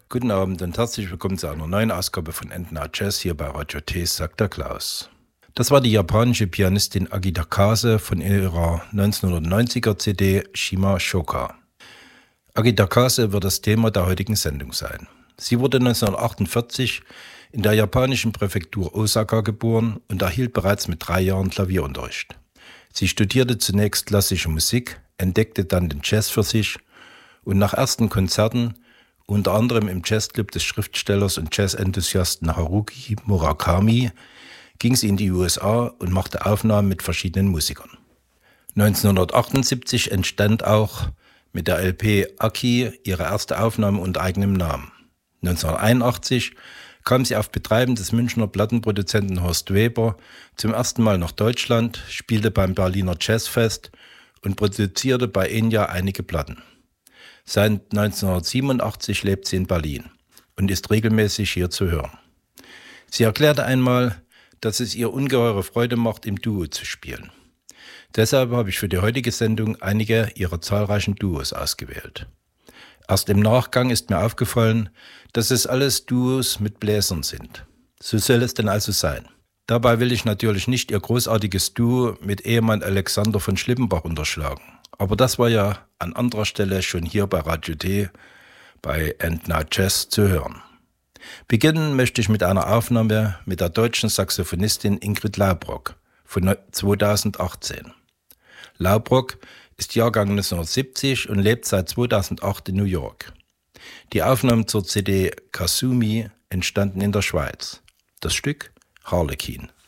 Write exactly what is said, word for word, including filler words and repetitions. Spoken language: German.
Guten Abend und herzlich willkommen zu einer neuen Ausgabe von Endnow Jazz hier bei Radio T, sagt der Klaus. Das war die japanische Pianistin Agi Takase von ihrer neunzehnhundertneunziger C D Shima Shoka. Agi Takase wird das Thema der heutigen Sendung sein. Sie wurde neunzehnhundertachtundvierzig in der japanischen Präfektur Osaka geboren und erhielt bereits mit drei Jahren Klavierunterricht. Sie studierte zunächst klassische Musik, entdeckte dann den Jazz für sich und nach ersten Konzerten, unter anderem im Jazzclub des Schriftstellers und Jazzenthusiasten Haruki Murakami, ging sie in die U S A und machte Aufnahmen mit verschiedenen Musikern. neunzehnhundertachtundsiebzig entstand auch mit der L P Aki ihre erste Aufnahme unter eigenem Namen. neunzehnhunderteinundachtzig kam sie auf Betreiben des Münchner Plattenproduzenten Horst Weber zum ersten Mal nach Deutschland, spielte beim Berliner Jazzfest und produzierte bei Enya einige Platten. Seit neunzehnhundertsiebenundachtzig lebt sie in Berlin und ist regelmäßig hier zu hören. Sie erklärte einmal, dass es ihr ungeheure Freude macht, im Duo zu spielen. Deshalb habe ich für die heutige Sendung einige ihrer zahlreichen Duos ausgewählt. Erst im Nachgang ist mir aufgefallen, dass es alles Duos mit Bläsern sind. So soll es denn also sein. Dabei will ich natürlich nicht ihr großartiges Duo mit Ehemann Alexander von Schlippenbach unterschlagen. Aber das war ja an anderer Stelle schon hier bei Radio T, bei Endnow Jazz zu hören. Beginnen möchte ich mit einer Aufnahme mit der deutschen Saxophonistin Ingrid Laubrock von zweitausendachtzehn. Laubrock ist Jahrgang neunzehnhundertsiebzig und lebt seit zweitausendacht in New York. Die Aufnahmen zur C D Kasumi entstanden in der Schweiz. Das Stück Harlekin.